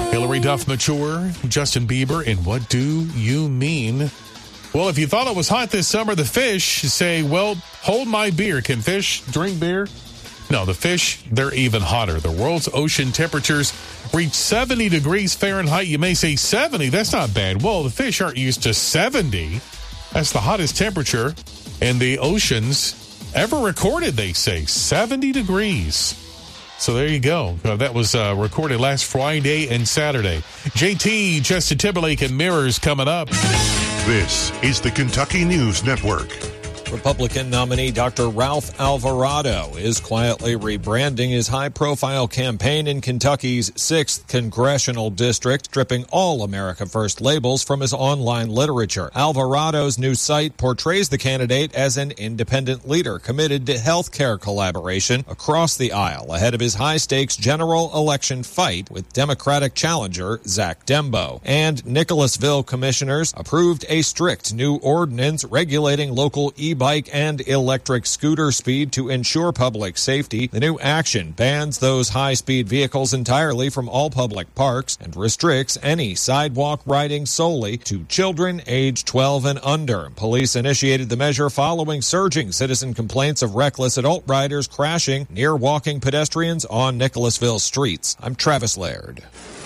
Hillary Duff mature, Justin Bieber, and what do you mean? Well, if you thought it was hot this summer, the fish say, well, hold my beer. Can fish drink beer? No, the fish, they're even hotter. The world's ocean temperatures reach 70 degrees Fahrenheit. You may say 70, that's not bad. Well, the fish aren't used to 70. That's the hottest temperature in the oceans ever recorded, they say. 70 degrees. So there you go. That was recorded last Friday and Saturday. JT, Justin Timberlake, and Mirrors coming up. This is the Kentucky News Network. Republican nominee Dr. Ralph Alvarado is quietly rebranding his high-profile campaign in Kentucky's 6th congressional district, stripping all America First labels from his online literature. Alvarado's new site portrays the candidate as an independent leader committed to health care collaboration across the aisle ahead of his high-stakes general election fight with Democratic challenger Zach Dembo. And Nicholasville commissioners approved a strict new ordinance regulating local e-bike and electric scooter speed to ensure public safety. The new action bans those high-speed vehicles entirely from all public parks and restricts any sidewalk riding solely to children aged 12 and under. Police initiated the measure following surging citizen complaints of reckless adult riders crashing near walking pedestrians on Nicholasville streets. I'm Travis Laird.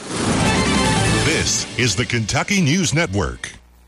This is the Kentucky News Network.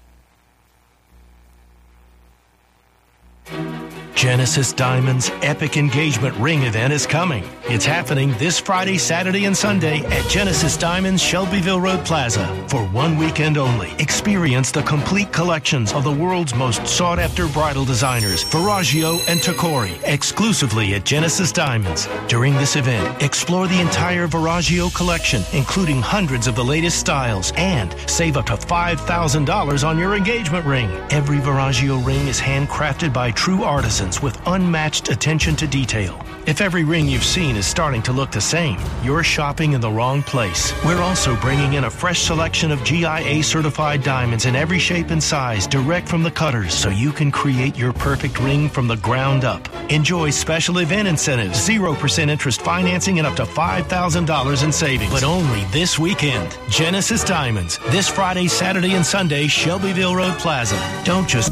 Genesis Diamonds' epic engagement ring event is coming. It's happening this Friday, Saturday, and Sunday at Genesis Diamonds, Shelbyville Road Plaza. For one weekend only, experience the complete collections of the world's most sought-after bridal designers, Verragio and Tacori, exclusively at Genesis Diamonds. During this event, explore the entire Verragio collection, including hundreds of the latest styles, and save up to $5,000 on your engagement ring. Every Verragio ring is handcrafted by true artisans with unmatched attention to detail. If every ring you've seen is starting to look the same, you're shopping in the wrong place. We're also bringing in a fresh selection of GIA-certified diamonds in every shape and size direct from the cutters so you can create your perfect ring from the ground up. Enjoy special event incentives, 0% interest financing, and up to $5,000 in savings. But only this weekend. Genesis Diamonds, this Friday, Saturday, and Sunday, Shelbyville Road Plaza. Don't just...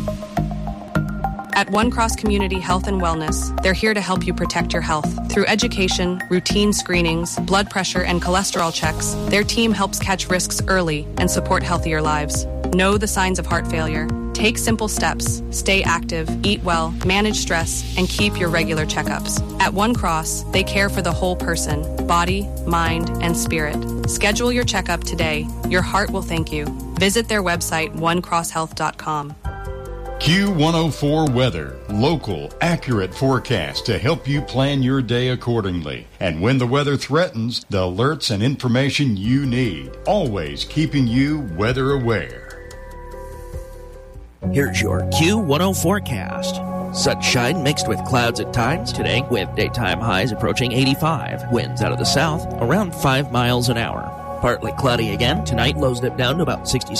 At One Cross Community Health and Wellness, they're here to help you protect your health. Through education, routine screenings, blood pressure, and cholesterol checks, their team helps catch risks early and support healthier lives. Know the signs of heart failure. Take simple steps. Stay active, eat well, manage stress, and keep your regular checkups. At One Cross, they care for the whole person, body, mind, and spirit. Schedule your checkup today. Your heart will thank you. Visit their website, onecrosshealth.com. Q104 Weather. Local, accurate forecast to help you plan your day accordingly. And when the weather threatens, the alerts and information you need. Always keeping you weather aware. Here's your Q10 forecast. Sunshine mixed with clouds at times today, with daytime highs approaching 85. Winds out of the south around 5 miles an hour. Partly cloudy again tonight, lows dip down to about 66.